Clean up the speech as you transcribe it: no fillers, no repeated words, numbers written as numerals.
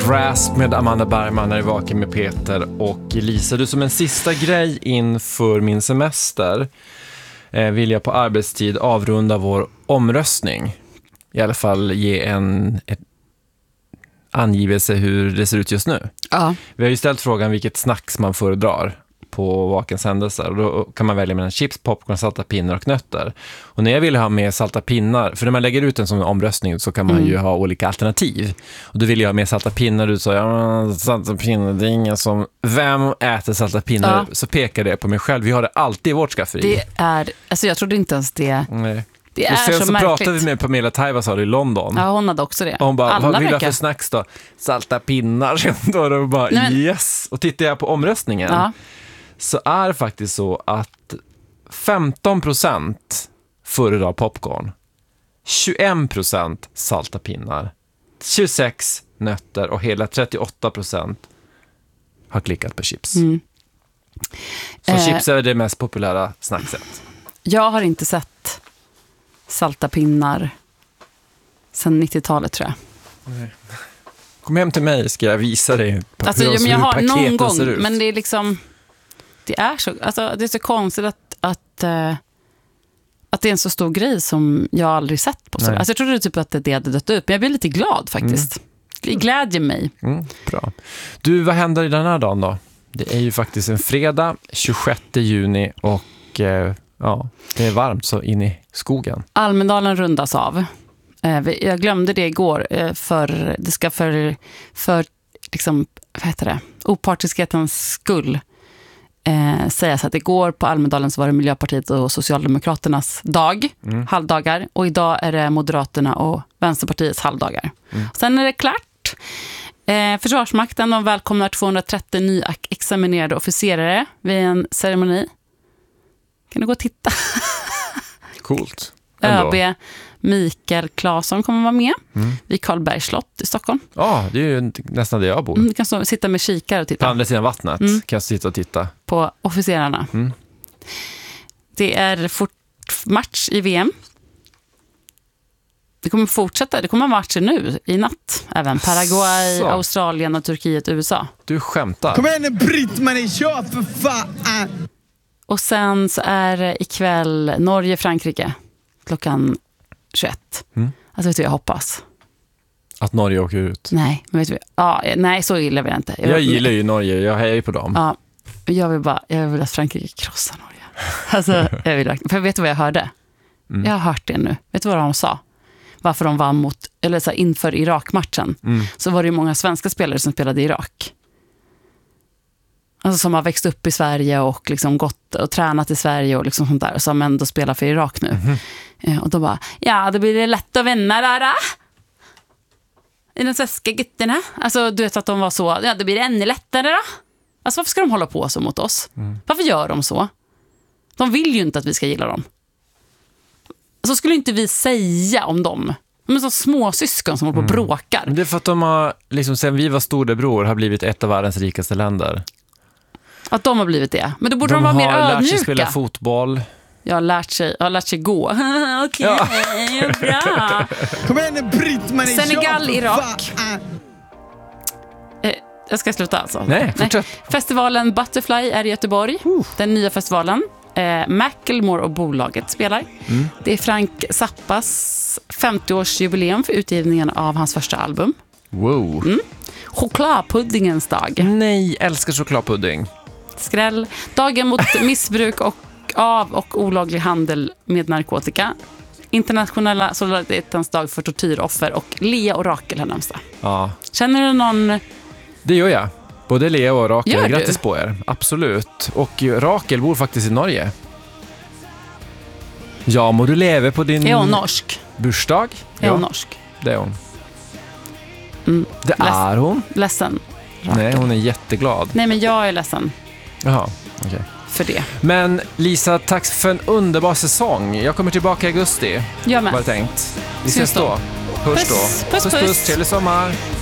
Grasp med Amanda Bergman när det vaken med Peter och Lisa. Du, som en sista grej inför min semester vill jag på arbetstid avrunda vår omröstning. I alla fall ge en angivelse hur det ser ut just nu. Ja. Vi har ju ställt frågan vilket snacks man föredrar på vakens händelser. Och då kan man välja mellan chips, popcorn, salta pinnar och nötter. Och när jag ville ha med salta pinnar, för när man lägger ut en sån omröstning så kan man ju ha olika alternativ. Och då ville jag ha med salta pinnar. Du sa, ja, salta pinnar, det är ingen som... Vem äter salta pinnar? Ja. Så pekar det på mig själv. Vi har det alltid i vårt skafferi. Det är... Alltså jag trodde inte ens det... Nej. Det är och sen så märkligt. pratade vi med Pamela Taivasar i London. Ja, hon hade också det. Och hon bara, alla vad vill jag verkar... för snacks då? Salta pinnar. Då var bara, nej, men... yes. Och tittar jag på omröstningen så är det faktiskt så att 15% föredrar popcorn, 21% salta pinnar, 26% nötter och hela 38% har klickat på chips. Så chips är det mest populära snackset. Jag har inte sett salta pinnar sedan 90-talet, tror jag. Nej. Kom hem till mig, ska jag visa dig på alltså, hur jag har någon gång, ser ut. men det är liksom det är så konstigt att det är en så stor grej som jag aldrig sett på. Alltså, jag trodde typ att det hade dött ut, men jag blir lite glad faktiskt. Det glädjer mig. Bra. Du, vad händer i den här dagen då? Det är ju faktiskt en fredag, 26 juni och det är varmt så in i skogen. Almedalen rundas av. Jag glömde det igår för det ska för liksom, vad heter det? Opartiskhetens skull sägas att igår på Almedalen så var det Miljöpartiet och Socialdemokraternas dag, halvdagar, och idag är det Moderaterna och Vänsterpartiets halvdagar. Sen är det klart. Försvarsmakten de välkomnar 230 nyexaminerade officerare vid en ceremoni. Kan du gå och titta? Coolt. ÖB Mikael Claesson kommer vara med vid Karlbergslott i Stockholm. Ja, det är ju nästan där jag bor. Du kan sitta med kikare och titta. På andra sidan vattnet kan jag sitta och titta. På officerarna. Det är match i VM. Det kommer fortsätta. Det kommer matcher nu i natt. Även Paraguay, Australien och Turkiet, USA. Du skämtar. Kom igen, Britt-Marie, kör för fan! Och sen så är det ikväll Norge-Frankrike klockan 21. Alltså vet du, jag hoppas. Att Norge åker ut? Nej, men vet du, nej, så illa vill jag inte. Jag gillar ju Norge, jag hejar ju på dem. Ja, jag vill att Frankrike krossar Norge. Alltså, för vet du vad jag hörde? Jag har hört det nu. Vet du vad de sa? Varför de vann inför Irak-matchen. Så var det ju många svenska spelare som spelade i Irak. Alltså som har växt upp i Sverige och liksom gått och tränat i Sverige och liksom sånt där, som ändå spelar för Irak nu. Och då bara, då blir det lätt att vinna där. I de svenska gutterna. Alltså du vet att de var så, det blir ännu lättare då. Alltså varför ska de hålla på så mot oss? Varför gör de så? De vill ju inte att vi ska gilla dem. Så skulle inte vi säga om dem. De är så små syskon som håller på och bråkar. Det är för att de har, liksom, sen vi var storebror, har blivit ett av världens rikaste länder. Att de har blivit det. Men då borde de vara mer ödmjuka. De har lärt sig spela fotboll. Jag har lärt sig gå. Okej, bra. Kom igen, Britt-Marie. Senegal, Irak. Jag ska sluta alltså. Nej, fortsätt. Festivalen Butterfly är i Göteborg. Den nya festivalen. Macklemore och bolaget spelar. Det är Frank Zappas 50-årsjubileum för utgivningen av hans första album. Wow. Chokladpuddingens dag. Nej, älskar chokladpudding. Skräll. Dagen mot missbruk och olaglig handel med narkotika. Internationella solidaritetens dag för tortyroffer och Lea och Rakel har namnsdag. Ja. Känner du någon? Det gör jag. Både Lea och Rakel. Gör du? Grattis på er. Absolut. Och Rakel bor faktiskt i Norge. Ja, må du leva på din... Är hon norsk? Bursdag? Är hon norsk? Det är hon. Det är hon. Ledsen. Rakel. Nej, hon är jätteglad. Nej, men jag är ledsen. Jaha, okej. För det. Men Lisa, tack för en underbar säsong. Jag kommer tillbaka i augusti. Jag med. Var det tänkt. Vi ses då. Hörs då. Puss. Trevlig sommar.